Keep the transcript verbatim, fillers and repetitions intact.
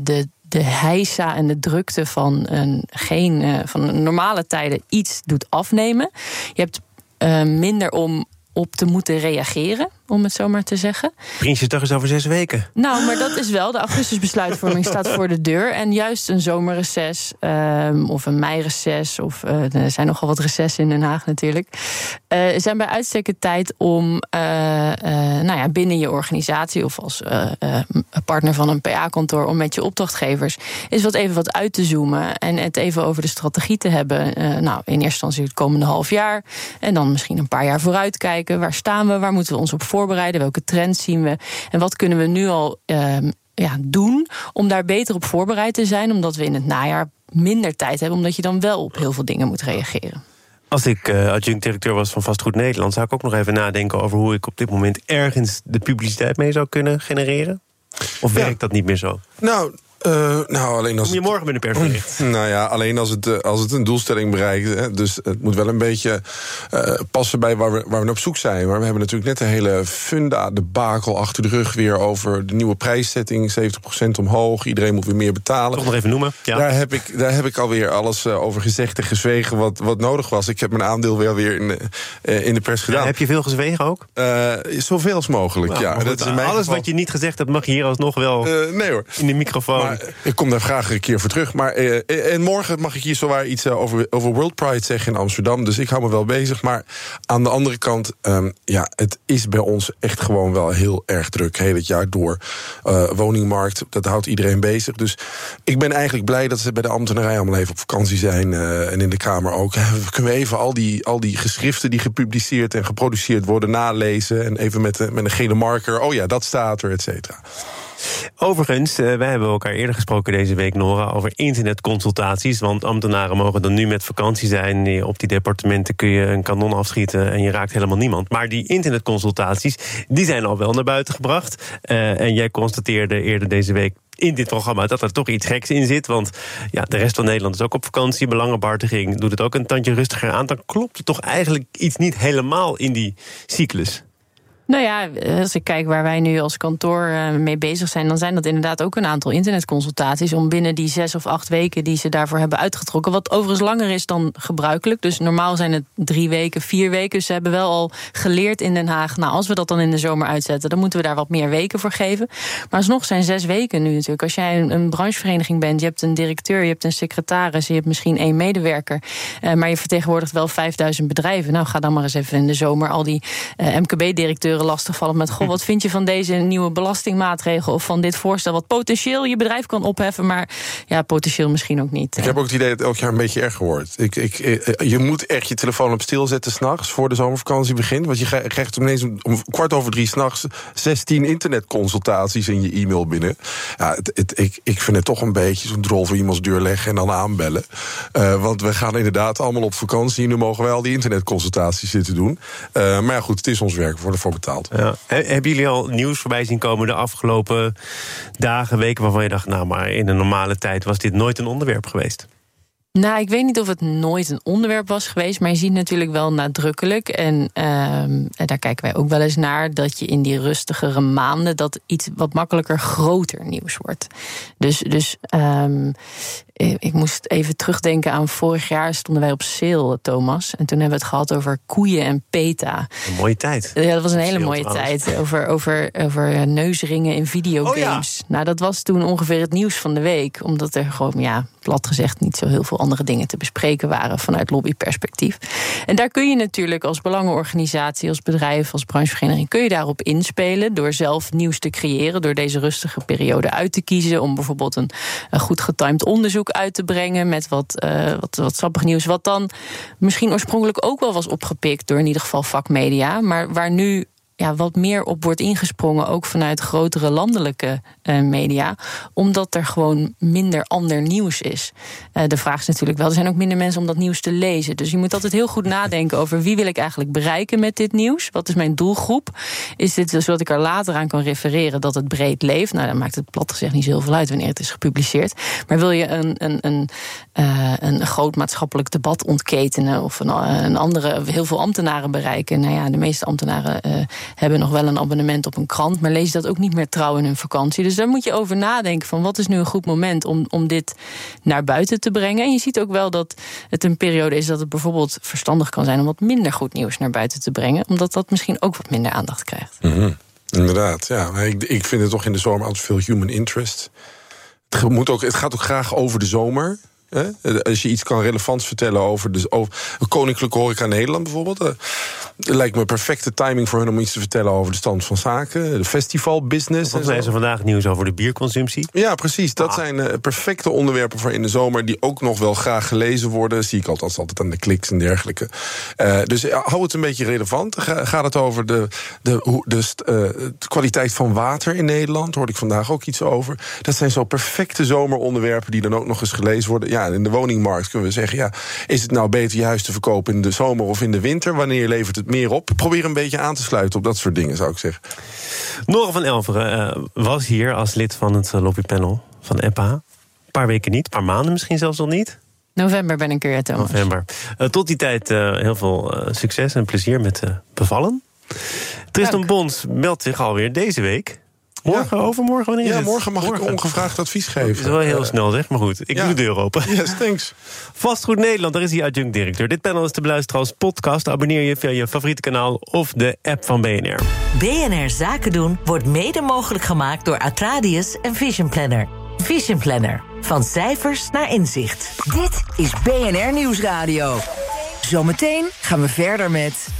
de, de heisa en de drukte van, een, geen, uh, van normale tijden iets doet afnemen. Je hebt uh, minder om op te moeten reageren, om het zo maar te zeggen. Prinsjesdag is over zes weken. Nou, maar dat is wel. De augustusbesluitvorming staat voor de deur. En juist een zomerreces um, of een meireces, of uh, er zijn nogal wat recessen in Den Haag natuurlijk, uh, zijn bij uitstek tijd om uh, uh, nou ja, binnen je organisatie of als uh, uh, partner van een P A-kantoor, om met je opdrachtgevers eens wat even wat uit te zoomen en het even over de strategie te hebben. Uh, nou, in eerste instantie het komende half jaar en dan misschien een paar jaar vooruit kijken. Waar staan we? Waar moeten we ons op voorbereiden? Welke trends zien we? En wat kunnen we nu al uh, ja, doen om daar beter op voorbereid te zijn? Omdat we in het najaar minder tijd hebben, omdat je dan wel op heel veel dingen moet reageren. Als ik uh, adjunct-directeur was van Vastgoed Nederland, zou ik ook nog even nadenken over hoe ik op dit moment ergens de publiciteit mee zou kunnen genereren? Of werkt ja. dat niet meer zo? Nou, Uh, nou, alleen als Kom je morgen met een persbericht? Nou ja, alleen als het, als het een doelstelling bereikt. Hè, dus het moet wel een beetje uh, passen bij waar we, waar we naar op zoek zijn. Maar we hebben natuurlijk net een hele funda-debakel achter de rug weer over de nieuwe prijszetting. zeventig procent omhoog, iedereen moet weer meer betalen. Toch nog even noemen. Ja. Daar, heb ik, daar heb ik alweer alles uh, over gezegd en gezwegen wat, wat nodig was. Ik heb mijn aandeel weer, weer in, uh, in de pers gedaan. Ja, heb je veel gezwegen ook? Uh, zoveel als mogelijk, nou, ja. Dat is in alles geval wat je niet gezegd hebt, mag je hier alsnog wel uh, nee hoor. in de microfoon. Maar ik kom daar graag een keer voor terug. Maar uh, en morgen mag ik hier zowaar iets uh, over, over World Pride zeggen in Amsterdam. Dus ik hou me wel bezig. Maar aan de andere kant, um, ja, het is bij ons echt gewoon wel heel erg druk. Heel het jaar door. Uh, woningmarkt, dat houdt iedereen bezig. Dus ik ben eigenlijk blij dat ze bij de ambtenarij allemaal even op vakantie zijn. Uh, en in de Kamer ook. We kunnen even al die, al die geschriften die gepubliceerd en geproduceerd worden nalezen. En even met, de, met een gele marker. Oh ja, dat staat er, et cetera. Overigens, uh, wij hebben elkaar eerder gesproken deze week, Nora, over internetconsultaties. Want ambtenaren mogen dan nu met vakantie zijn. Op die departementen kun je een kanon afschieten en je raakt helemaal niemand. Maar die internetconsultaties, die zijn al wel naar buiten gebracht. Uh, en jij constateerde eerder deze week in dit programma dat er toch iets geks in zit. Want ja, de rest van Nederland is ook op vakantie. Belangenbehartiging doet het ook een tandje rustiger aan. Dan klopt er toch eigenlijk iets niet helemaal in die cyclus. Nou ja, als ik kijk waar wij nu als kantoor mee bezig zijn, dan zijn dat inderdaad ook een aantal internetconsultaties om binnen die zes of acht weken die ze daarvoor hebben uitgetrokken, wat overigens langer is dan gebruikelijk. Dus normaal zijn het drie weken, vier weken. Dus ze hebben wel al geleerd in Den Haag, nou, als we dat dan in de zomer uitzetten, dan moeten we daar wat meer weken voor geven. Maar alsnog zijn zes weken nu natuurlijk. Als jij een, een branchevereniging bent, je hebt een directeur, je hebt een secretaris, je hebt misschien één medewerker, uh, maar je vertegenwoordigt wel vijfduizend bedrijven. Nou, ga dan maar eens even in de zomer al die uh, M K B-directeuren lastigvallen met, goh, wat vind je van deze nieuwe belastingmaatregel of van dit voorstel wat potentieel je bedrijf kan opheffen, maar ja, potentieel misschien ook niet. Ik heb ook het idee dat het elk jaar een beetje erger wordt. Ik, ik, je moet echt je telefoon op stil zetten 's nachts voor de zomervakantie begint, want je krijgt ineens om kwart over drie 's nachts zestien internetconsultaties in je e-mail binnen. Ja, het, het, ik, ik vind het toch een beetje zo'n drol voor iemands deur leggen en dan aanbellen. Uh, want we gaan inderdaad allemaal op vakantie en nu mogen wij al die internetconsultaties zitten doen. Uh, maar ja, goed, het is ons werk, we worden voor betaald. Ja. Hebben jullie al nieuws voorbij zien komen de afgelopen dagen, weken, waarvan je dacht, nou, maar in een normale tijd was dit nooit een onderwerp geweest? Nou, ik weet niet of het nooit een onderwerp was geweest, maar je ziet natuurlijk wel nadrukkelijk, en, uh, en daar kijken wij ook wel eens naar, dat je in die rustigere maanden dat iets wat makkelijker groter nieuws wordt. Dus, dus um, ik moest even terugdenken aan vorig jaar stonden wij op sale, Thomas. En toen hebben we het gehad over koeien en PETA. Een mooie tijd. Ja, dat was een hele sale, mooie trouwens. tijd. Over, over, over neusringen in videogames. Oh ja. Nou, dat was toen ongeveer het nieuws van de week. Omdat er gewoon, ja, plat gezegd, niet zo heel veel andere dingen te bespreken waren vanuit lobbyperspectief. En daar kun je natuurlijk als belangenorganisatie, als bedrijf, als branchevereniging, kun je daarop inspelen door zelf nieuws te creëren, door deze rustige periode uit te kiezen, om bijvoorbeeld een, een goed getimed onderzoek uit te brengen met wat, uh, wat, wat sappig nieuws, wat dan misschien oorspronkelijk ook wel was opgepikt door in ieder geval vakmedia, maar waar nu ja, wat meer op wordt ingesprongen, ook vanuit grotere landelijke uh, media, omdat er gewoon minder ander nieuws is. Uh, de vraag is natuurlijk wel, er zijn ook minder mensen om dat nieuws te lezen. Dus je moet altijd heel goed nadenken over wie wil ik eigenlijk bereiken met dit nieuws? Wat is mijn doelgroep? Is dit zodat ik er later aan kan refereren dat het breed leeft? Nou, dan maakt het plat gezegd niet zo heel veel uit wanneer het is gepubliceerd. Maar wil je een, een, een, uh, een groot maatschappelijk debat ontketenen of een, een andere, heel veel ambtenaren bereiken? Nou ja, de meeste ambtenaren uh, hebben nog wel een abonnement op een krant, maar lezen dat ook niet meer trouw in hun vakantie. Dus daar moet je over nadenken van wat is nu een goed moment om, om dit naar buiten te brengen. En je ziet ook wel dat het een periode is dat het bijvoorbeeld verstandig kan zijn om wat minder goed nieuws naar buiten te brengen, omdat dat misschien ook wat minder aandacht krijgt. Mm-hmm. Inderdaad, ja. Ik, ik vind het toch in de zomer altijd veel human interest. Het, moet ook, het gaat ook graag over de zomer. Hè? Als je iets kan relevants vertellen over de over Koninklijke Horeca Nederland bijvoorbeeld. Uh, het lijkt me perfecte timing voor hun om iets te vertellen over de stand van zaken. De festivalbusiness. Volgens mij is er vandaag nieuws over de bierconsumptie. Ja, precies. Dat ah. zijn uh, perfecte onderwerpen voor in de zomer, die ook nog wel graag gelezen worden. Zie ik althans altijd aan de kliks en dergelijke. Uh, dus ja, hou het een beetje relevant. Ga, gaat het over de, de, de, de, uh, de kwaliteit van water in Nederland? Daar hoorde ik vandaag ook iets over. Dat zijn zo perfecte zomeronderwerpen die dan ook nog eens gelezen worden. Ja, in de woningmarkt kunnen we zeggen, ja, is het nou beter je huis te verkopen in de zomer of in de winter? Wanneer levert het meer op? Probeer een beetje aan te sluiten op dat soort dingen, zou ik zeggen. Nora van Elveren uh, was hier als lid van het uh, lobbypanel van E P A. Een paar weken niet, een paar maanden misschien zelfs nog niet. November ben ik er, Thomas. November. Uh, tot die tijd uh, heel veel uh, succes en plezier met uh, bevallen. Tristan Bons meldt zich alweer deze week. Morgen, ja. overmorgen, wanneer is ja, het? morgen mag morgen. ik ongevraagd advies geven. Dat is wel heel uh, snel, zeg, maar goed. Ik ja. doe de deur open. Yes, thanks. Vastgoed Nederland, daar is hij adjunct-directeur. Dit panel is te beluisteren als podcast. Abonneer je via je favoriete kanaal of de app van B N R. B N R Zaken doen wordt mede mogelijk gemaakt door Atradius en Vision Planner. Vision Planner. Van cijfers naar inzicht. Dit is B N R Nieuwsradio. Zometeen gaan we verder met